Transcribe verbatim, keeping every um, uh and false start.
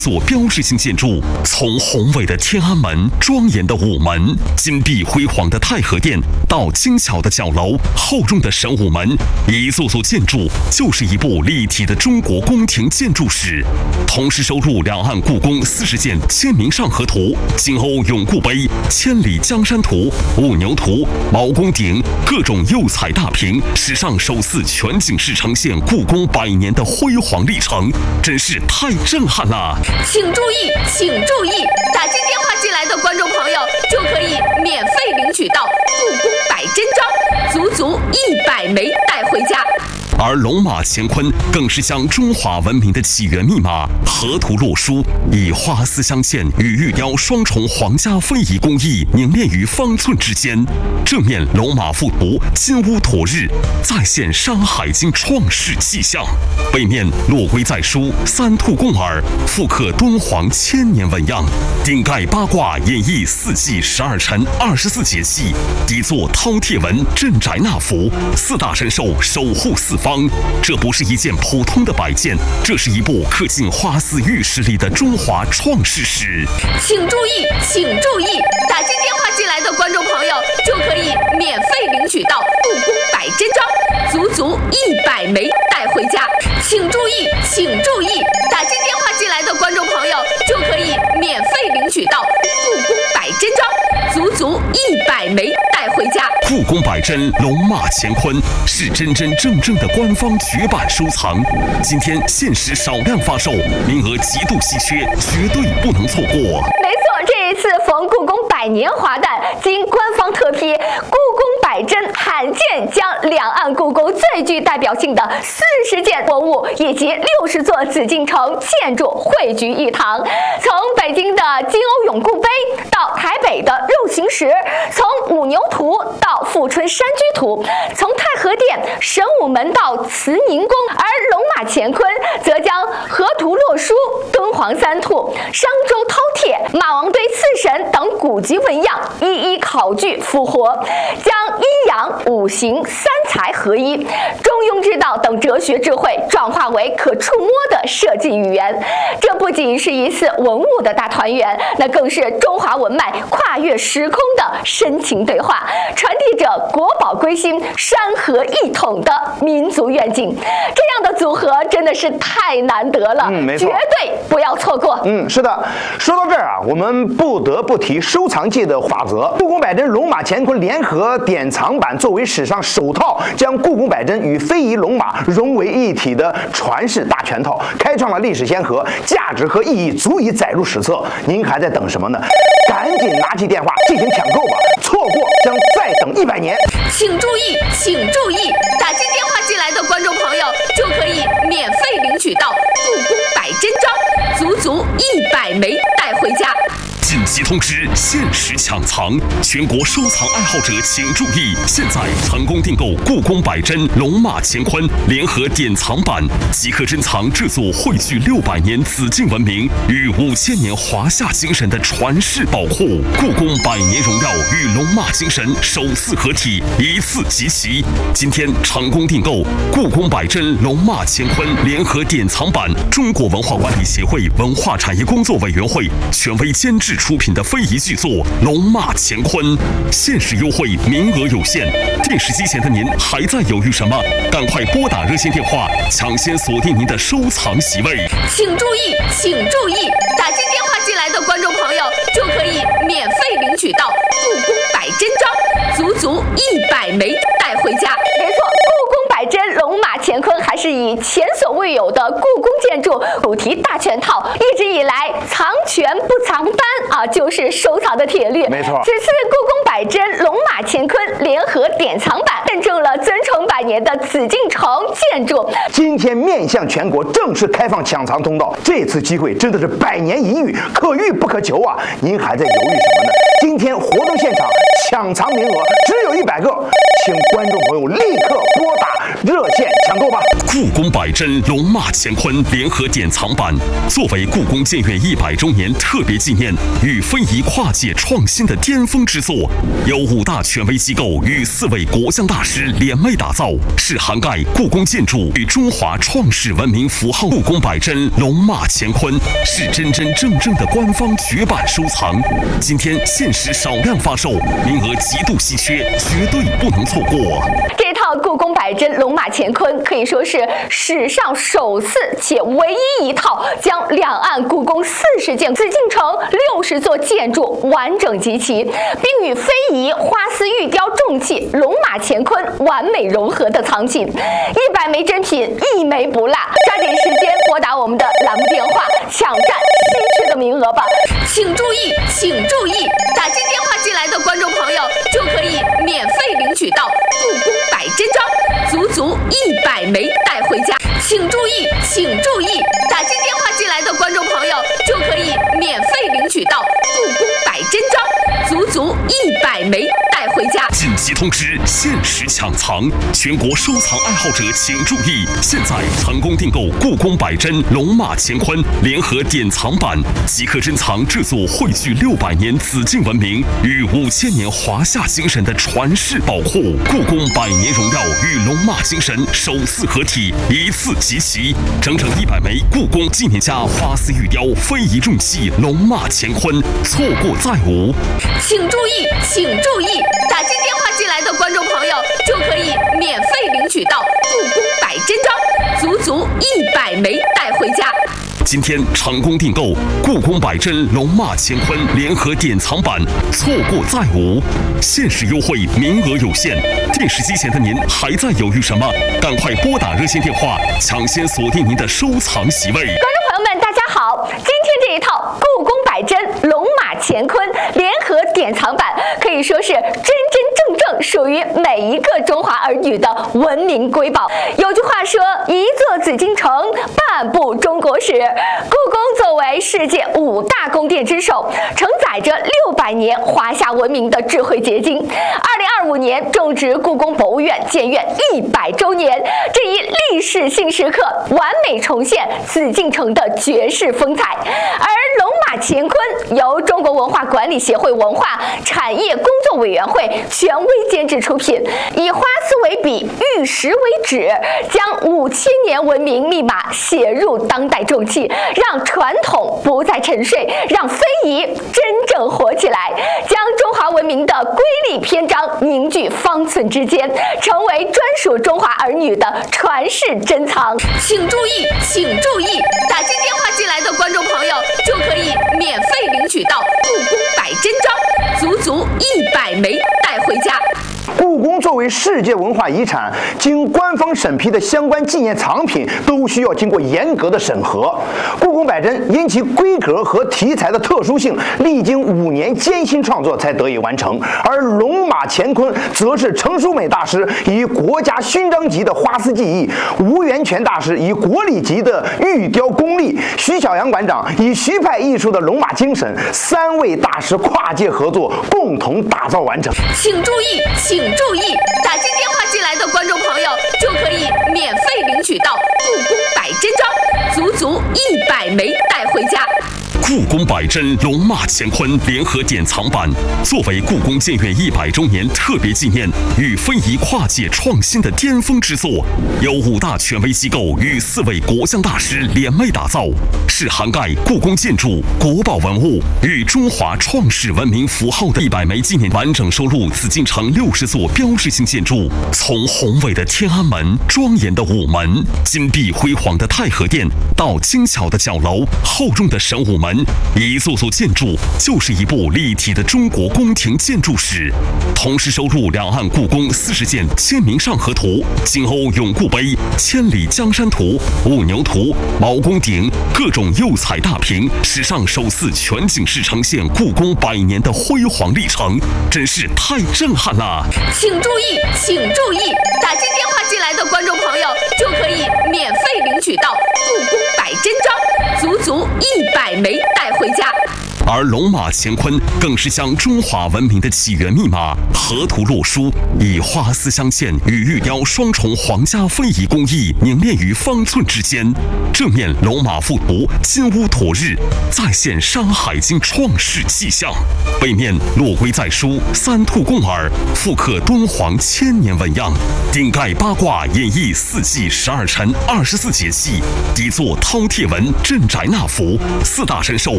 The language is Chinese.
座标志性建筑，从宏伟的天安门、庄严的午门、金碧辉煌的太和殿，到精巧的角楼、厚重的神武门，一座座建筑就是一部立体的中国宫廷建筑史。同时收录两岸故宫四十件《清明上河图》、金瓯永固碑、千里江山图、五牛图、毛公鼎各种釉彩大屏，史上首次全景式呈现故宫百年的辉煌历程，真是太震撼了！ 请注意，请注意，打进电话进来的观众朋友就可以免费领取到故宫百真章，足足一百枚带回家。 而龙马乾坤更是将中华文明的起源密码河图洛书，以花丝镶嵌与玉雕双重皇家非遗工艺凝练于方寸之间。正面龙马附图金乌妥日，再现《山海经》创世气象；背面落龟在书，三兔共耳，复刻敦煌千年纹样；顶盖八卦演绎四季十二辰二十四节气；底座饕餮纹镇宅纳福，四大神兽守护四方。这不是一件普通的摆件，这是一部刻进花丝玉石里的中华创世史。 请注意，请注意，打进电话进来的观众朋友就可以免费领取到故宫百真章，足足一百枚带回家。请注意，请注意，打进电话进来的观众朋友就可以免费领取到故宫百真章，足足一百枚带回家。 故宫百真龙马乾坤是真真正正的官方绝版收藏，今天限时少量发售，名额极度稀缺，绝对不能错过。 没错，这一次逢故宫百年华诞，经官方特批，故宫百真罕见将两岸故宫最具代表性的四十件文物以及六十座紫禁城建筑汇聚一堂。从北京的金瓯永固碑到台北的肉形石，从五牛图到富春山居图，从太和殿、神武门到慈宁宫，而龙马乾坤则将河图洛书、敦煌三兔、商周饕餮、马王堆四神等古籍纹样一一考据复活，将阴阳五行三才合一、中庸之道等哲学智慧转化为可触摸的设计语言。这不仅是一次文物的大团圆，那更是中华文脉跨越时空的深情对话，传递着国宝归心、山河一统的民族愿景。这样的组合真的是太难得了， 嗯，没错， 绝对不要错过。 嗯，是的。说到这儿啊，我们不得不提收藏界的法则。故宫百真龙马乾坤联合典藏版作为史上首套将故宫百真与非遗龙马融为一体的传世大全套，开创了历史先河，价值和意义足以载入史册。您还在等什么呢？赶紧拿起电话进行抢购吧，错过将再等一百年。 请注意，请注意，打进电话进来的观众朋友就可以免费领取到故宫百真章，足足一百枚带回家。 紧急通知，限时抢藏，全国收藏爱好者请注意！现在成功订购故宫百真龙马乾坤联合典藏版，即可珍藏这座汇聚六百年紫禁文明与五千年华夏精神的传世宝库。故宫百年荣耀与龙马精神首次合体，一次集齐。今天成功订购故宫百真龙马乾坤联合典藏版，中国文化管理协会文化产业工作委员会权威监制出品的非遗巨作《龙马乾坤》，限时优惠，名额有限。电视机前的您还在犹豫什么？赶快拨打热线电话，抢先锁定您的收藏席位。 请注意，请注意，打进电话进来的观众朋友就可以免费领取到故宫百真章，足足一百枚带回家。 没错，故宫百真龙马乾坤还是以前所未有的故宫建筑主题大全套，一直以来藏全不藏单啊，就是收藏的铁律。 没错， 此次故宫百真龙马乾坤联合典藏版认证了尊崇百年的紫禁城建筑。 今天面向全国正式开放抢藏通道，这次机会真的是百年一遇，可遇不可求啊！您还在犹豫什么呢？今天活动现场抢藏名额只有一百个，请观众朋友立刻拨打热线抢购吧！ 故宫百珍龙马乾坤联合典藏版，作为故宫建院一百周年特别纪念与非遗跨界创新的巅峰之作，由五大权威机构与四位国香大师联袂打造，是涵盖故宫建筑与中华创世文明符号。故宫百珍龙马乾坤是真真正正的官方绝版收藏，今天限时少量发售，名额极度稀缺，绝对不能错过。 这套故宫百珍龙马乾坤可以说是史上首次且唯一一套将两岸故宫四十件紫禁城六十座建筑完整集齐，并与非遗花丝玉雕重器龙马乾坤完美融合的藏品，一百枚珍品一枚不落，抓紧时间拨打我们的栏目电话，抢占稀缺的名额吧！ 请注意，请注意，打进电话进来的观众朋友就可以免费领取到故宫百珍章，足足一百枚带回家。请注意，请注意，打进电话进来的观众朋友就可以免费领取到故宫百珍章，足足一百枚带回家。 紧急通知，限时抢藏，全国收藏爱好者请注意！现在成功订购故宫百珍龙马乾坤联合典藏版，即刻珍藏这座汇聚六百年紫禁文明与五千年华夏精神的传世宝库。故宫百年荣耀与龙马精神首次合体，一次集齐，整整一百枚故宫纪念家花丝玉雕非遗重器龙马乾坤，错过再无。 请注意，请注意，打进电话进来的观众朋友就可以免费领取到故宫百珍章，足足一百枚带回家。 今天成功订购故宫百珍龙马乾坤联合典藏版，错过再无，限时优惠，名额有限。电视机前的您还在犹豫什么？赶快拨打热线电话，抢先锁定您的收藏席位。 观众朋友们，大家好！今天这一套故宫百珍龙马乾坤联合典藏版，可以说是真真正正属于每一个中华儿女的文明瑰宝。有句话说，一座紫禁城，半部中国史。故宫作为世界五大宫殿之首，承载着六百年华夏文明的智慧结晶。二零二五年正值故宫博物院建院一百周年，这一历史性时刻，完美重现紫禁城的绝世风采。而龙马乾坤由中国文化管理协会文化产业工作委员会权威监制出品，以花丝为笔，玉石为纸，将五千年文明密码写入当代重器，让传统不再沉睡，让非遗真正活起来，将中华文明的瑰丽篇章凝聚方寸之间，成为专属中华儿女的传世珍藏。 请注意，请注意，打进电话进来的观众朋友就可以免费领取到故宫百珍章，足足一百枚带回家。 故宫作为世界文化遗产，经官方审批的相关纪念藏品都需要经过严格的审核。故宫百珍因其规格和题材的特殊性，历经五年艰辛创作才得以完成。而龙马乾坤则是程淑美大师以国家勋章级的花丝技艺，吴元泉大师以国礼级的玉雕功力，徐小阳馆长以徐派艺术的龙马精神，三位大师跨界合作，共同打造完成。 请注意，请注意，打进电话进来的观众朋友就可以免费领取到故宫百珍章，足足一百枚带回家。 故宫百珍龙马乾坤联合典藏版，作为故宫建院一百周年特别纪念与非遗跨界创新的巅峰之作，由五大权威机构与四位国香大师联袂打造，是涵盖故宫建筑、国宝文物与中华创世文明符号的一百枚纪念，完整收录紫禁城六十座标志性建筑，从宏伟的天安门、庄严的午门、金碧辉煌的太和殿，到精巧的角楼、厚重的神武门，一座座建筑就是一部立体的中国宫廷建筑史。同时收录两岸故宫四十件签名上河图、金瓯永固碑、千里江山图、雾牛图、毛公鼎各种釉彩大屏，史上首次全景式呈现故宫百年的辉煌历程，真是太震撼了！ 请注意，请注意，打进电话进来的观众朋友就可以免费领取到故宫百珍章，足足一百枚带回家。 而龙马乾坤更是将中华文明的起源密码河图洛书，以花丝镶嵌与玉雕双重皇家非遗工艺凝练于方寸之间。正面龙马附图金乌妥日，再现《山海经》创世气象；背面落龟在书，三兔共耳，复刻敦煌千年纹样。顶盖八卦演绎四季十二辰二十四节气，底座饕餮纹镇宅纳福，四大神兽